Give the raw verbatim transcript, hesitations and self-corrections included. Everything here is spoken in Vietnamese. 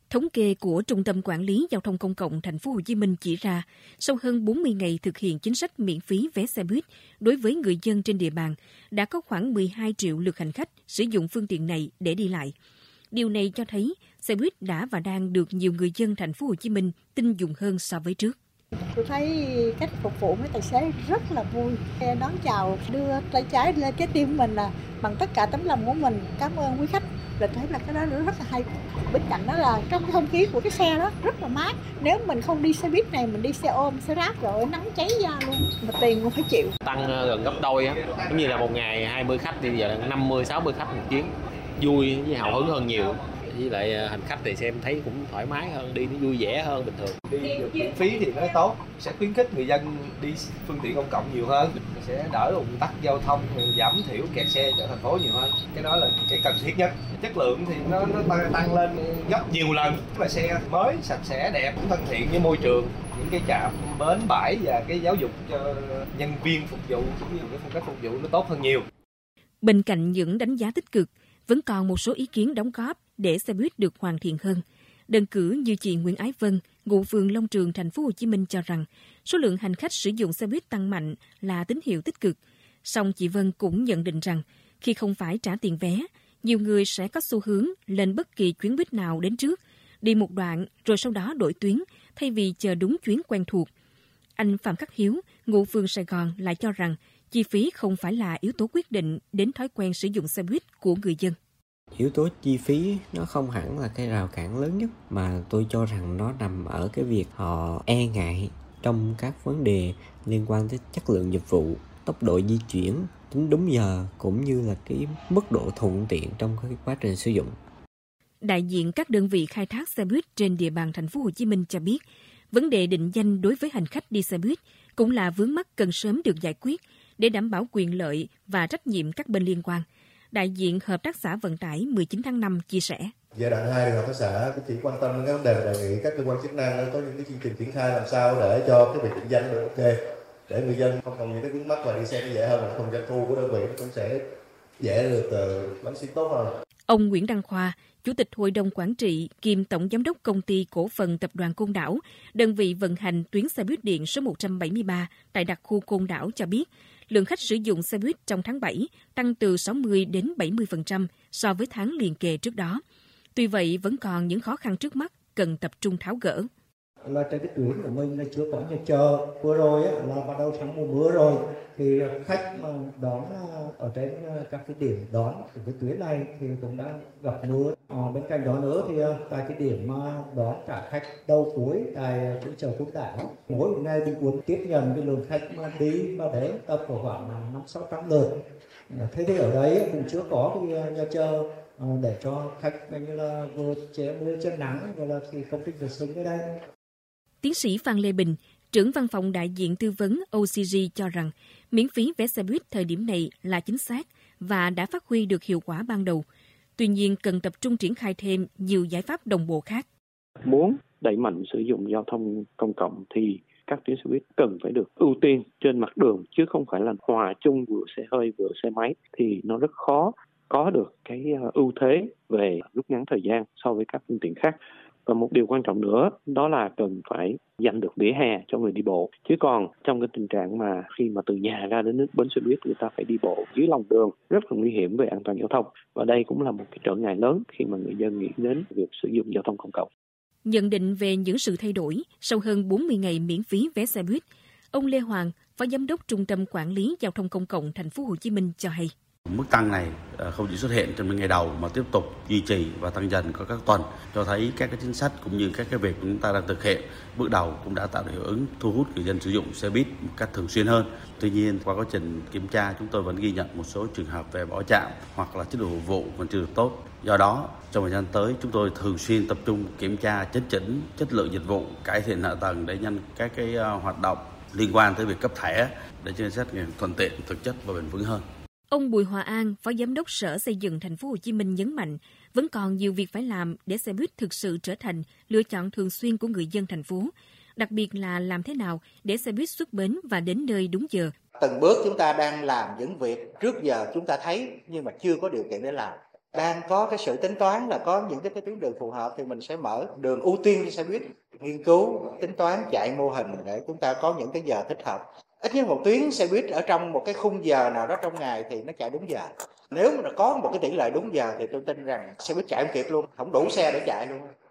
Thống kê của Trung tâm Quản lý Giao thông Công cộng Thành phố Hồ Chí Minh chỉ ra, sau hơn bốn mươi ngày thực hiện chính sách miễn phí vé xe buýt đối với người dân trên địa bàn, đã có khoảng mười hai triệu lượt hành khách sử dụng phương tiện này để đi lại. Điều này cho thấy xe buýt đã và đang được nhiều người dân Thành phố Hồ Chí Minh tin dùng hơn so với trước. Tôi thấy cách phục vụ mấy tài xế rất là vui, đón chào, đưa tay trái lên trái tim mình là bằng tất cả tấm lòng của mình. Cảm ơn quý khách. Mình thấy là cái đó rất là hay. Bên cạnh đó là trong cái không khí của cái xe đó rất là mát. Nếu mình không đi xe buýt này, mình đi xe ôm, xe ráp rồi nắng cháy da luôn, mà tiền cũng phải chịu. Tăng gần gấp đôi á, giống như là một ngày hai mươi khách thì giờ là năm mươi sáu mươi khách một chuyến, vui với hào hứng hơn nhiều. Với lại hành khách thì xem thấy cũng thoải mái hơn, đi nó vui vẻ hơn bình thường. Đi được miễn phí thì nó tốt, sẽ khuyến khích người dân đi phương tiện công cộng nhiều hơn, sẽ đỡ ùn tắc giao thông, giảm thiểu kẹt xe cho thành phố nhiều hơn. Cái đó là cái cần thiết nhất. Chất lượng thì nó, nó tăng, tăng lên gấp nhiều lần. Là xe mới, sạch sẽ, đẹp, thân thiện với môi trường. Những cái trạm bến bãi và cái giáo dục cho nhân viên phục vụ cũng như cái phong cách phục vụ nó tốt hơn nhiều. Bên cạnh những đánh giá tích cực, vẫn còn một số ý kiến đóng góp để xe buýt được hoàn thiện hơn. Đơn cử như chị Nguyễn Ái Vân, ngụ phường Long Trường, Thành phố Hồ Chí Minh cho rằng số lượng hành khách sử dụng xe buýt tăng mạnh là tín hiệu tích cực. Song chị Vân cũng nhận định rằng khi không phải trả tiền vé, nhiều người sẽ có xu hướng lên bất kỳ chuyến buýt nào đến trước, đi một đoạn rồi sau đó đổi tuyến thay vì chờ đúng chuyến quen thuộc. Anh Phạm Khắc Hiếu, ngụ phường Sài Gòn lại cho rằng chi phí không phải là yếu tố quyết định đến thói quen sử dụng xe buýt của người dân. Yếu tố chi phí nó không hẳn là cái rào cản lớn nhất, mà tôi cho rằng nó nằm ở cái việc họ e ngại trong các vấn đề liên quan tới chất lượng dịch vụ, tốc độ di chuyển, tính đúng giờ cũng như là cái mức độ thuận tiện trong cái quá trình sử dụng. Đại diện các đơn vị khai thác xe buýt trên địa bàn Thành phố Hồ Chí Minh cho biết, vấn đề định danh đối với hành khách đi xe buýt cũng là vướng mắc cần sớm được giải quyết để đảm bảo quyền lợi và trách nhiệm các bên liên quan. Đại diện Hợp tác xã Vận tải mười chín tháng năm chia sẻ. Giai đoạn hai thì Hợp tác xã cũng chỉ quan tâm đến các vấn đề, đề nghị các cơ quan chức năng có những cái chương trình triển khai làm sao để cho cái việc định danh được ok, để người dân không còn những cái vướng mắc và đi xe nó dễ hơn, và không doanh thu của đơn vị cũng sẽ dễ được bán xí tốt hơn. Ông Nguyễn Đăng Khoa, Chủ tịch Hội đồng Quản trị kiêm Tổng Giám đốc Công ty Cổ phần Tập đoàn Côn Đảo, đơn vị vận hành tuyến xe buýt điện số một trăm bảy mươi ba tại đặc khu Côn Đảo cho biết, lượng khách sử dụng xe buýt trong tháng bảy tăng từ sáu mươi đến bảy mươi phần trăm so với tháng liền kề trước đó. Tuy vậy, vẫn còn những khó khăn trước mắt cần tập trung tháo gỡ. Là trên cái tuyến của mình là chưa có nhà chờ. Vừa rồi á, là bắt đầu tháng mùa mưa rồi thì khách mà đón ở trên các cái điểm đón của cái tuyến này thì cũng đã gặp mưa. À, bên cạnh đó nữa thì tại cái điểm mà đón trả khách đầu cuối tại chỗ chợ Côn Đảo, mỗi một ngày bình quân tiếp nhận cái lượng khách mà đi mà đến tập khoảng năm sáu trăm lượt. Thế thì ở đấy cũng chưa có cái nhà chờ để cho khách như là vừa che mưa che nắng, rồi là cái công trình vệ sinh ở đây. Tiến sĩ Phan Lê Bình, trưởng văn phòng đại diện tư vấn o xê giê cho rằng miễn phí vé xe buýt thời điểm này là chính xác và đã phát huy được hiệu quả ban đầu. Tuy nhiên, cần tập trung triển khai thêm nhiều giải pháp đồng bộ khác. Muốn đẩy mạnh sử dụng giao thông công cộng thì các tuyến xe buýt cần phải được ưu tiên trên mặt đường, chứ không phải là hòa chung vừa xe hơi vừa xe máy, thì nó rất khó có được cái ưu thế về rút ngắn thời gian so với các phương tiện khác. Và một điều quan trọng nữa đó là cần phải dành được vỉa hè cho người đi bộ. Chứ còn trong cái tình trạng mà khi mà từ nhà ra đến bến xe buýt người ta phải đi bộ dưới lòng đường rất là nguy hiểm về an toàn giao thông. Và đây cũng là một cái trở ngại lớn khi mà người dân nghĩ đến việc sử dụng giao thông công cộng. Nhận định về những sự thay đổi sau hơn bốn mươi ngày miễn phí vé xe buýt, ông Lê Hoàng, Phó Giám đốc Trung tâm Quản lý Giao thông Công cộng Thành phố Hồ Chí Minh cho hay. Mức tăng này không chỉ xuất hiện trong những ngày đầu mà tiếp tục duy trì và tăng dần qua các tuần, cho thấy các cái chính sách cũng như các cái việc chúng ta đang thực hiện bước đầu cũng đã tạo được hiệu ứng thu hút người dân sử dụng xe buýt một cách thường xuyên hơn. Tuy nhiên, qua quá trình kiểm tra chúng tôi vẫn ghi nhận một số trường hợp về bỏ trạm hoặc là chất lượng phục vụ còn chưa được tốt. Do đó, trong thời gian tới chúng tôi thường xuyên tập trung kiểm tra chấn chỉnh chất lượng dịch vụ, cải thiện hạ tầng để nhanh các cái hoạt động liên quan tới việc cấp thẻ để chính sách thuận tiện, thực chất và bền vững hơn. Ông Bùi Hòa An, Phó Giám đốc Sở Xây dựng Thành phố Hồ Chí Minh nhấn mạnh, vẫn còn nhiều việc phải làm để xe buýt thực sự trở thành lựa chọn thường xuyên của người dân thành phố. Đặc biệt là làm thế nào để xe buýt xuất bến và đến nơi đúng giờ. Từng bước chúng ta đang làm những việc trước giờ chúng ta thấy nhưng mà chưa có điều kiện để làm. đang có cái sự tính toán là có những cái, cái tuyến đường phù hợp thì mình sẽ mở đường ưu tiên cho xe buýt, nghiên cứu tính toán chạy mô hình để chúng ta có những cái giờ thích hợp. Ít nhất một tuyến xe buýt ở trong một cái khung giờ nào đó trong ngày thì nó chạy đúng giờ. Nếu mà có một cái tỷ lệ đúng giờ thì tôi tin rằng xe buýt chạy không kịp luôn, không đủ xe để chạy luôn.